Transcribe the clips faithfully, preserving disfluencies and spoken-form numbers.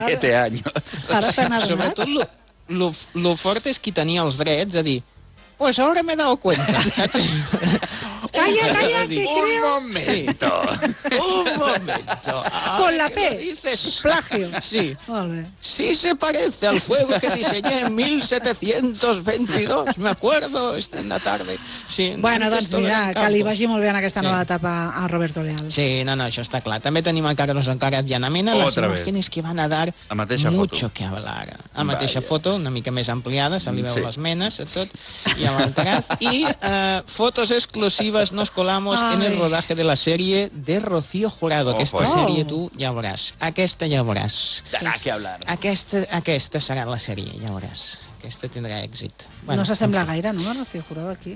Siete años. Ara s'han adonat. Sobretot, lo, lo, lo fort és qui tenia els drets de dir pues ahora me he dado cuenta, saps? Calla, calla, que Un creo... momento. Un momento. Con la Ahora que P. lo dices. Plagio. Sí. Molt bé. Sí se parece al juego que diseñé en mil setecientos veintidós. Me acuerdo esta en la tarde. Sí, Bueno, antes doncs todo era mira, en que li campo. vagi molt bé en aquesta Sí. nova etapa a Roberto Leal. Sí, no, no, això està clar. També tenim a Carlos Alcaraz i Ana Mena, las Otra vez. imágenes que van a dar La mateixa mucho foto. que hablar. La mateixa Vaya. foto, una mica més ampliada, se li veu Sí. les menes, a tot, i amb Alcaraz. I eh, fotos exclusivas nos colamos Ai. en el rodaje de la serie de Rocío Jurado. Aquesta Ojo, eh? sèrie, tu ja veuràs. Aquesta ja veuràs. Darà que hablar. Aquesta, aquesta serà la sèrie, ja veuràs. Aquesta tindrà èxit. No s'assembla en fi. gaire, no, a Rocío Jurado aquí?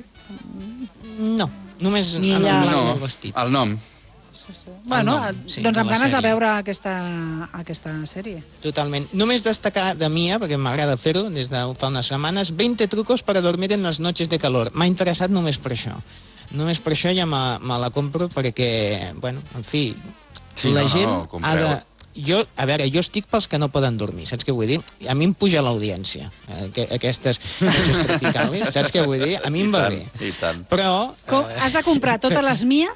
No, només Ni amb el ella. blanc No, del vestit. el nom. Bueno, nom, sí, doncs de amb la ganes de sèrie. veure aquesta, aquesta sèrie. Totalment. Només destacar de Mia, perquè m'agrada fer-ho des de fa unes setmanes, veinte trucos para dormir en les noches de calor. M'ha interessat només per això. Només per això ja me, me la compro perquè, bueno, en fi, Sí, la no, gent no, ha compreu. de... Jo, a veure, jo estic pels que no poden dormir, saps què vull dir? A mi em puja l'audiència, eh, aquestes noches tropicals, saps què vull dir? A mi em va bé. I tant. Però... Com, has de comprar totes les Mia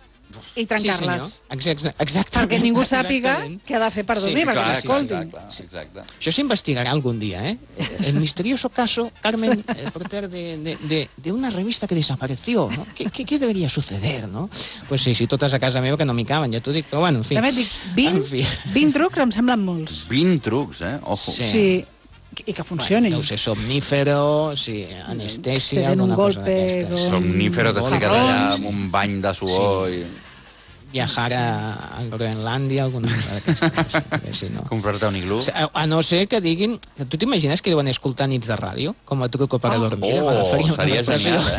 i Sí, trencar-les. senyor. Exacte, exactament. Perquè ningú sàpiga Exactament. què ha de fer per Sí, dormir, perquè clar, s'escoltin. Clar, clar, exacte. Això s'investigarà algún día, ¿eh? El misterioso caso, Carmen eh, Porter, de, de, de, de una revista que desapareció, ¿no? ¿Qué, qué, qué debería suceder, no? Pues sí, sí, totes a casa meva que no m'hi caben, ja t'ho dic, però bueno, en fi. També et dic, vint, En fi. vint trucs em semblen molts. vint trucs, eh? Ojo. Sí. Sí. I que funcionin. Bueno, deu ser somnífero, sí, anestèsia, Te den un alguna cosa golpe, d'aquestes. doncs. Somnífero, t'has ficat Jarrons. allà amb un bany de suor i Viajar a, a Groenlàndia, alguna cosa d'aquestes. Perquè si no... comprar-te un iglú. A, a no ser que diguin... Que tu t'imagines que deuen escoltar nits de ràdio com a truco per a dormir? Oh, M'agafaria una seria depressió. genial,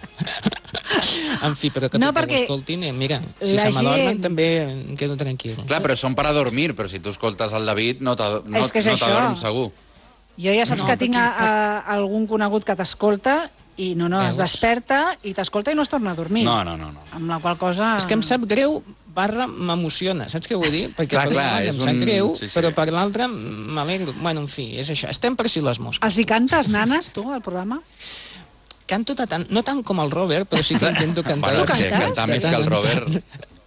eh? En fi, però que No, tot perquè ho escoltin, eh, mira, si la se m'adormen gent- també em quedo tranquil. Clar, però són per a dormir, però si tu escoltes el David no t'ad- no, És que és no això. t'adorms segur. Jo ja saps No, que tinc a, perquè- a, algun conegut que t'escolta i no, no, es Veus? desperta i t'escolta i no es torna a dormir. No, no, no. no. Amb la qual cosa... És que em sap greu barra m'emociona, saps què vull dir? Perquè Clar, per una clar, banda és em sap un- greu, sí, sí. però per l'altra m'alegro. Bueno, en fi, és això. Estem per si les mosques. Els hi cantes, nanes, tu, al programa? Canto de tant, no tant com el Robert, però sí que intento cantar. Bueno, de sí, cantes? cantar de més tant que el en Robert. tant.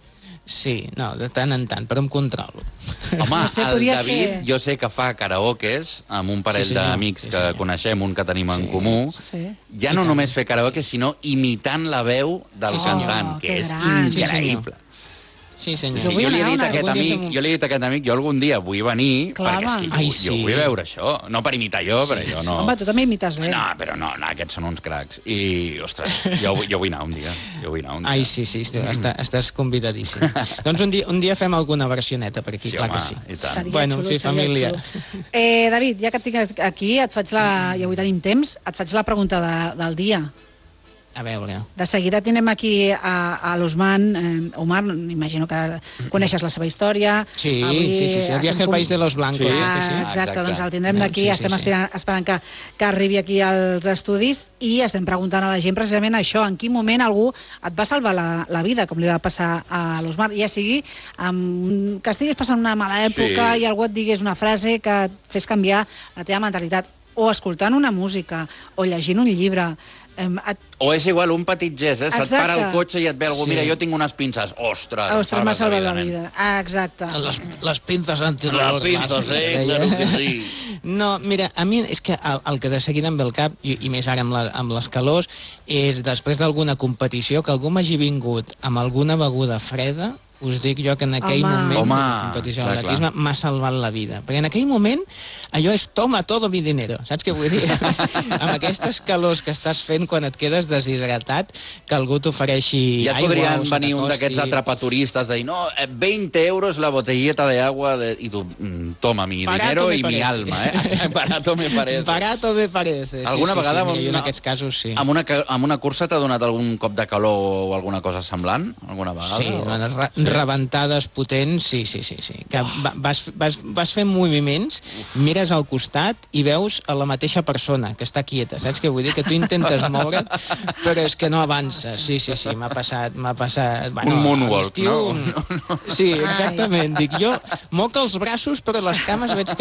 Sí, no, de tant en tant, però em controlo. Home, No sé, el podries David, fer- jo sé que fa karaokes amb un parell Sí, senyor. d'amics Sí, que senyor. coneixem, un que tenim en Sí. comú. Sí. Ja no només fer karaoke, sinó imitant la veu del Sí, senyor. cantant, Oh, que que és gran. Sí, senyor. increïble. Sí, senyor. Sí, Jo vull jo, li he anar dit una- a aquest algun dia amic, fem un- jo li he dit a aquest amic, jo algun dia vull venir, Clar, perquè és que jo, Ai, jo sí. vull veure això. No per imitar jo, però jo no... Home, tu també imites bé. No, però no, no, aquests són uns cracs. I, ostres, jo, vull- jo vull anar un dia. Jo vull anar un dia. Ai, sí, sí, sí està, estàs convidadíssim. Doncs un dia, un dia fem alguna versioneta per aquí, Sí, clar home, que sí. i tant. Seria Bueno, en xulo, fi, seria família. xulo. Eh, David, ja que et tinc aquí, et faig la... ja avui tenim temps, et faig la pregunta de, del dia. A veure. De seguida tenim aquí a, a l'Osman. Eh, Omar, imagino que coneixes la seva història. Sí, Avui sí, sí, sí, el viaje estem al com- país de los blancos. Sí, eh, que Ah, sí? exacte, Exacte. doncs el tindrem Eh, d'aquí, sí, sí, estem sí. esperant, esperant que, que arribi aquí als estudis i estem preguntant a la gent precisament això, en quin moment algú et va salvar la, la vida, com li va passar a l'Osmar, ja sigui amb, que estiguis passant una mala època Sí. i algú et digués una frase que et fes canviar la teva mentalitat, o escoltant una música, o llegint un llibre. Em, et, O és igual, un petit gest, eh? Se't Exacte. para el cotxe i et ve algú, Sí. mira, jo tinc unes pinces. Ostres, em ostres, m'ha salves salvat la nen. vida. Ah, exacte. Les, les pinces Les antirreloj. pinces, eh? Claro que sí. No, mira, a mi és que el, el que de seguida em ve al cap, i, i més ara amb, la, amb les calors, és després d'alguna competició que algú m'hagi vingut amb alguna beguda freda, us dic jo que en aquell Home. moment Home, de competició clar, d'atletisme m'ha salvat la vida. Perquè en aquell moment allò és toma todo mi dinero, saps què vull dir? Amb aquestes calors que estàs fent quan et quedes deshidratat, que algú t'ofereixi Ja et aigua podrien o se venir un t'acosti. d'aquests atrapaturistes de dir, no, eh, veinte euros la botelleta de agua de... i tu, mm, toma mi Barato dinero me i mi parece. alma, eh? Barato me parece. Barato me parece. Alguna sí, sí, vegada sí, amb mira, jo en una- aquests casos sí. Amb una, ca- amb una cursa t'ha donat algun cop de calor o alguna cosa semblant? Alguna vegada? Sí, o... no, re rebentades potents, sí, sí, sí, sí. Que va- vas, vas, vas fent moviments, mira mires al costat i veus a la mateixa persona que està quieta, saps què vull dir? Que tu intentes moure't, però és que no avança. Sí, sí, sí, m'ha passat, m'ha passat... Bueno, un moonwalk, a l'estiu, no? Sí, exactament. Dic, jo moc els braços, però les cames veig que